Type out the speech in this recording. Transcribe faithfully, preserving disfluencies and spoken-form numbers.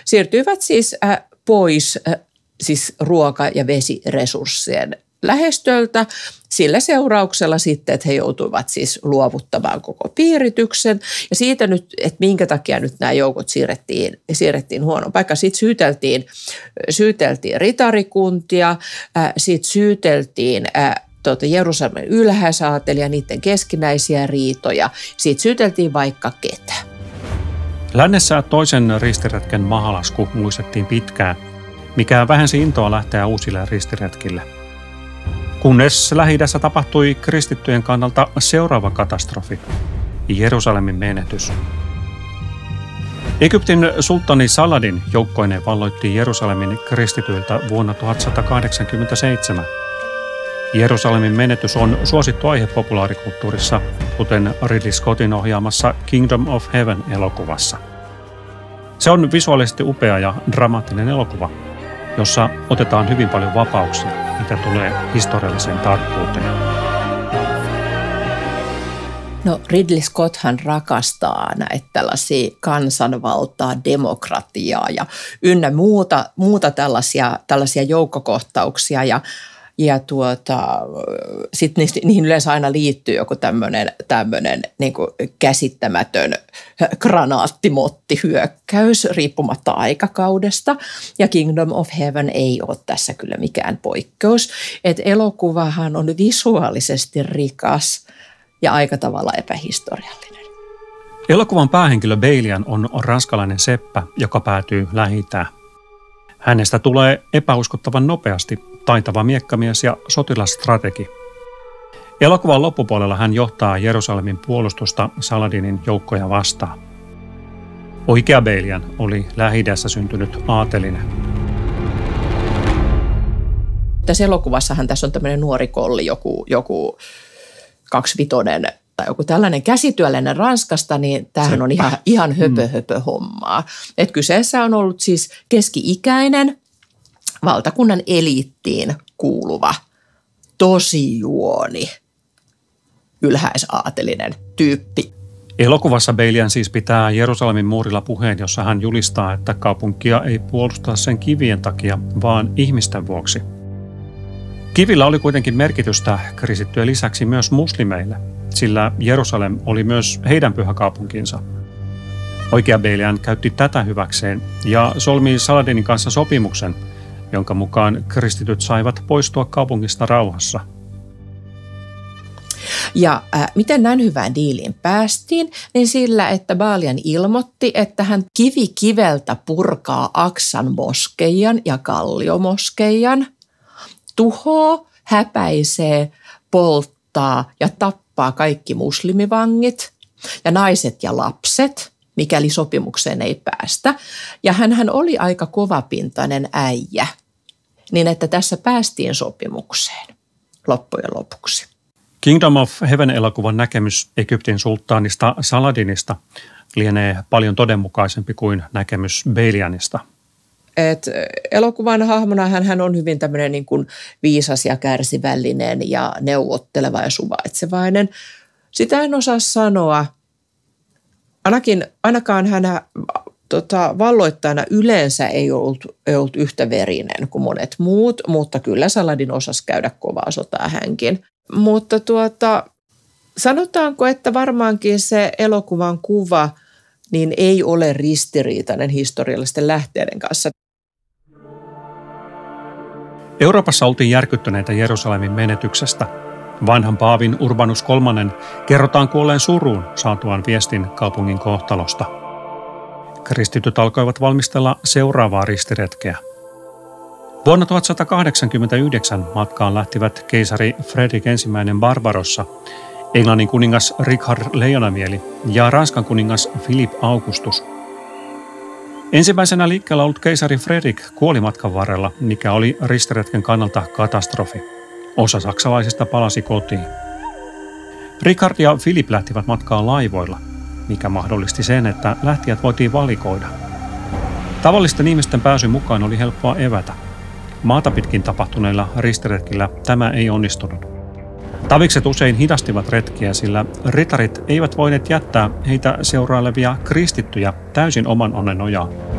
siirtyivät siis äh, pois äh, siis ruoka- ja vesiresurssien lähestöltä sillä seurauksella sitten, että he joutuivat siis luovuttamaan koko piirityksen. Ja siitä nyt, että minkä takia nyt nämä joukot siirrettiin, siirrettiin huonoon paikkaan. Siitä syyteltiin, syyteltiin ritarikuntia, äh, siitä syyteltiin äh, tuota, Jerusalemin ylhäisaatelia, niiden keskinäisiä riitoja. Siitä syyteltiin vaikka ketä. Lännessä toisen ristiretken mahalasku muistettiin pitkään, mikä vähensi intoa lähteä uusille ristiretkille. Kunnes Lähi-idässä tapahtui kristittyjen kannalta seuraava katastrofi, Jerusalemin menetys. Egyptin sulttani Saladin joukkoineen valloitti Jerusalemin kristityiltä vuonna tuhatsatakahdeksankymmentäseitsemän. Jerusalemin menetys on suosittu aihe populaarikulttuurissa, kuten Ridley Scottin ohjaamassa Kingdom of Heaven-elokuvassa. Se on visuaalisesti upea ja dramaattinen elokuva, jossa otetaan hyvin paljon vapauksia, mitä tulee historialliseen tarkkuuteen. No Ridley Scotthan rakastaa näitä tällaisia kansanvaltaa, demokratiaa ja ynnä muuta, muuta tällaisia, tällaisia joukkokohtauksia ja Ja tuota, sitten niihin yleensä aina liittyy joku tämmöinen, tämmöinen niin kuin käsittämätön granaattimottihyökkäys riippumatta aikakaudesta. Ja Kingdom of Heaven ei ole tässä kyllä mikään poikkeus. Et elokuvahan on visuaalisesti rikas ja aika tavalla epähistoriallinen. Elokuvan päähenkilö Balian on ranskalainen seppä, joka päätyy Lähi-itään. Hänestä tulee epäuskottavan nopeasti taitava miekkamies ja sotilasstrategi. Elokuvan loppupuolella hän johtaa Jerusalemin puolustusta Saladinin joukkoja vastaan. Oikea Balian oli Lähi-idässä syntynyt aatelinen. Tässä elokuvassahan tässä on tämmöinen nuori kolli, joku, joku kaksivitonen tai joku tällainen käsityöläinen Ranskasta, niin tämähän on ihan, ihan höpö, höpö hommaa. Et kyseessä on ollut siis keski-ikäinen, valtakunnan eliittiin kuuluva, tosi juoni, ylhäisaatelinen tyyppi. Elokuvassa Balian siis pitää Jerusalemin muurilla puheen, jossa hän julistaa, että kaupunkia ei puolusta sen kivien takia, vaan ihmisten vuoksi. Kivillä oli kuitenkin merkitystä kristittyjen lisäksi myös muslimeille, sillä Jerusalem oli myös heidän pyhä kaupunkinsa. Oikea Balian käytti tätä hyväkseen ja solmi Saladinin kanssa sopimuksen, jonka mukaan kristityt saivat poistua kaupungista rauhassa. Ja äh, miten näin hyvään diiliin päästiin, niin sillä, että Balian ilmoitti, että hän kivi kiveltä purkaa Aksan moskeijan ja Kalliomoskeijan, tuhoo, häpäisee, polttaa ja tappaa kaikki muslimivangit ja naiset ja lapset, mikäli sopimukseen ei päästä. Ja hänhän oli aika kovapintainen äijä, niin että tässä päästiin sopimukseen loppujen lopuksi. Kingdom of Heaven-elokuvan näkemys Egyptin sulttaanista Saladinista lienee paljon todenmukaisempi kuin näkemys Balianista. Et elokuvan hahmona hän on hyvin tämmöinen niin kuin viisas ja kärsivällinen ja neuvotteleva ja suvaitsevainen. Sitä en osaa sanoa. Ainakin, ainakaan hän tota, valloittajana yleensä ei ollut, ei ollut yhtä verinen kuin monet muut, mutta kyllä Saladin osasi käydä kovaa sotaa hänkin. Mutta tuota, sanotaanko, että varmaankin se elokuvan kuva niin ei ole ristiriitainen historiallisten lähteiden kanssa. Euroopassa oltiin järkyttyneitä Jerusalemin menetyksestä. Vanhan paavin Urbanus kolmannen kerrotaan kuolleen suruun saatuaan viestin kaupungin kohtalosta. Kristityt alkoivat valmistella seuraavaa ristiretkeä. Vuonna tuhatsatakahdeksankymmentäyhdeksän matkaan lähtivät keisari Fredrik ensimmäinen Barbarossa, Englannin kuningas Richard Leijonamieli ja Ranskan kuningas Philippe Augustus. Ensimmäisenä liikkeellä ollut keisari Fredrik kuoli matkan varrella, mikä oli ristiretken kannalta katastrofi. Osa saksalaisista palasi kotiin. Richard ja Philippe lähtivät matkaan laivoilla, mikä mahdollisti sen, että lähtijät voitiin valikoida. Tavallisten ihmisten pääsy mukaan oli helppoa evätä. Maata pitkin tapahtuneilla ristiretkillä tämä ei onnistunut. Tavikset usein hidastivat retkiä, sillä ritarit eivät voineet jättää heitä seurailevia kristittyjä täysin oman onnen nojaan.